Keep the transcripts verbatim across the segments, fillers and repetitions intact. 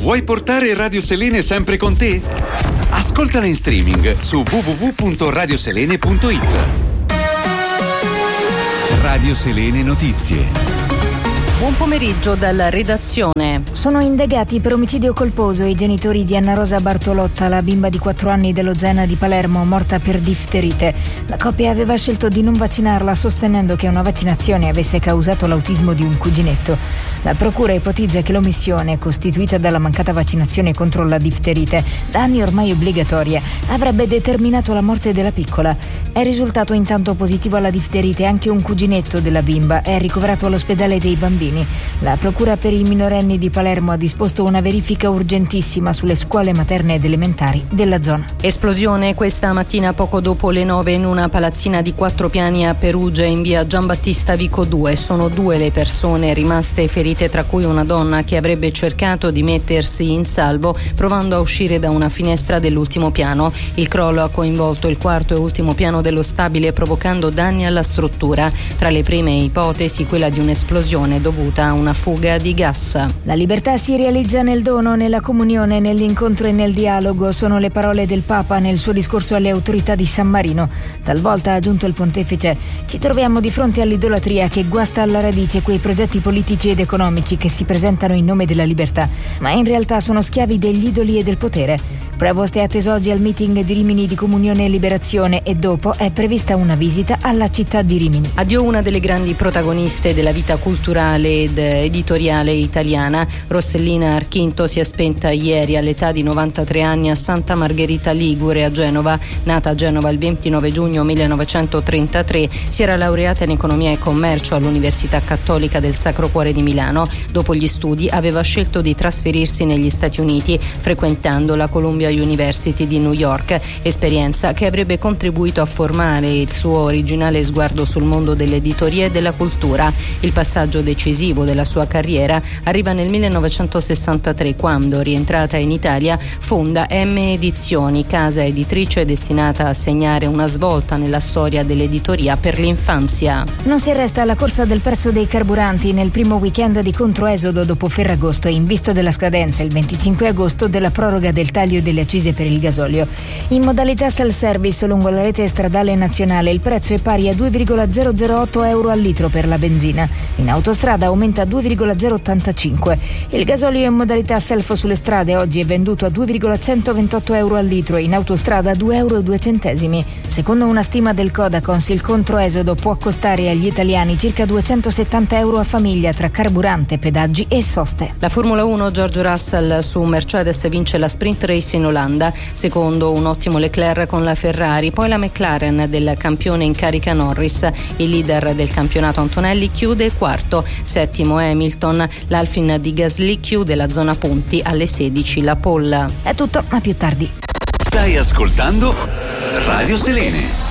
Vuoi portare Radio Selene sempre con te? Ascoltala in streaming su w w w punto radio selene punto i t. Radio Selene Notizie. Buon pomeriggio dalla redazione. Sono indagati per omicidio colposo i genitori di Anna Rosa Bartolotta, la bimba di quattro anni dello Zena di Palermo, morta per difterite. La coppia aveva scelto di non vaccinarla, sostenendo che una vaccinazione avesse causato l'autismo di un cuginetto. La procura ipotizza che l'omissione, costituita dalla mancata vaccinazione contro la difterite, da anni ormai obbligatoria, avrebbe determinato la morte della piccola. È risultato intanto positivo alla difterite anche un cuginetto della bimba, è ricoverato all'ospedale dei bambini. La procura per i minorenni di Palermo ha disposto una verifica urgentissima sulle scuole materne ed elementari della zona. Esplosione questa mattina poco dopo le nove in una palazzina di quattro piani a Perugia in via Giambattista Vico due. Sono due le persone rimaste ferite, tra cui una donna che avrebbe cercato di mettersi in salvo provando a uscire da una finestra dell'ultimo piano. Il crollo ha coinvolto il quarto e ultimo piano dello stabile, provocando danni alla struttura. Tra le prime ipotesi quella di un'esplosione dovuta a una fuga di gas. La libertà si realizza nel dono, nella comunione, nell'incontro e nel dialogo, sono le parole del Papa nel suo discorso alle autorità di San Marino. Talvolta, ha aggiunto il pontefice, ci troviamo di fronte all'idolatria che guasta alla radice quei progetti politici ed economici che si presentano in nome della libertà, ma in realtà sono schiavi degli idoli e del potere. Prevost è atteso oggi al meeting di Rimini di Comunione e Liberazione e dopo è prevista una visita alla città di Rimini. Addio una delle grandi protagoniste della vita culturale ed editoriale italiana. Rossellina Archinto si è spenta ieri all'età di novantatré anni a Santa Margherita Ligure a Genova. Nata a Genova il ventinove giugno millenovecentotrentatré, si era laureata in economia e commercio all'Università Cattolica del Sacro Cuore di Milano. Dopo gli studi aveva scelto di trasferirsi negli Stati Uniti, frequentando la Columbia University di New York, esperienza che avrebbe contribuito a formare il suo originale sguardo sul mondo dell'editoria e della cultura. Il passaggio decisivo della sua carriera arriva nel millenovecentosessantatré, quando, rientrata in Italia, fonda M Edizioni, casa editrice destinata a segnare una svolta nella storia dell'editoria per l'infanzia. Non si arresta alla corsa del prezzo dei carburanti nel primo weekend di controesodo dopo Ferragosto, in vista della scadenza il venticinque agosto della proroga del taglio delle accise per il gasolio. In modalità self-service lungo la rete stradale nazionale il prezzo è pari a due virgola zero zero otto euro al litro per la benzina. In autostrada aumenta a due virgola zero ottantacinque. Il gasolio in modalità self sulle strade oggi è venduto a due virgola centoventotto euro al litro e in autostrada a due euro e due centesimi. Secondo una stima del Codacons, il controesodo può costare agli italiani circa duecentosettanta euro a famiglia tra carburante, pedaggi e soste. La Formula uno, George Russell su Mercedes vince la sprint race in Olanda, secondo un ottimo Leclerc con la Ferrari, poi la McLaren del campione in carica Norris. Il leader del campionato Antonelli chiude quarto, settimo Hamilton, l'Alpine di Gasly chiude la zona punti alle sedici la pole. È tutto, ma più tardi. Stai ascoltando Radio Selene.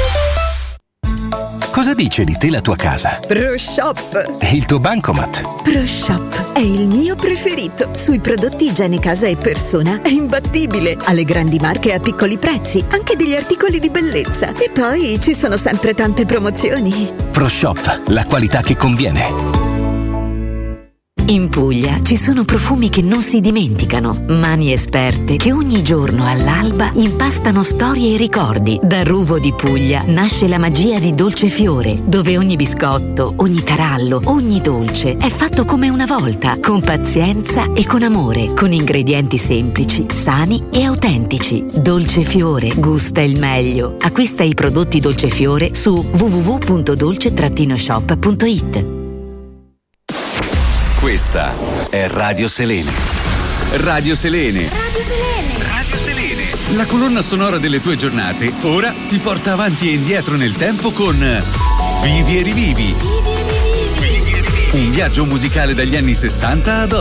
Cosa dice di te la tua casa? ProShop. E il tuo bancomat? ProShop è il mio preferito. Sui prodotti igiene casa e persona è imbattibile. Ha le grandi marche a piccoli prezzi, anche degli articoli di bellezza. E poi ci sono sempre tante promozioni. ProShop, la qualità che conviene. In Puglia ci sono profumi che non si dimenticano, mani esperte che ogni giorno all'alba impastano storie e ricordi. Da Ruvo di Puglia nasce la magia di Dolcefiore, dove ogni biscotto, ogni tarallo, ogni dolce è fatto come una volta, con pazienza e con amore, con ingredienti semplici, sani e autentici. Dolcefiore gusta il meglio. Acquista i prodotti Dolcefiore su w w w punto dolce shop punto i t. Questa è Radio Selene. Radio Selene. Radio Selene. Radio Selene. La colonna sonora delle tue giornate ora ti porta avanti e indietro nel tempo con Vivi e rivivi. Vivi e rivivi. Un viaggio musicale dagli anni sessanta ad oggi.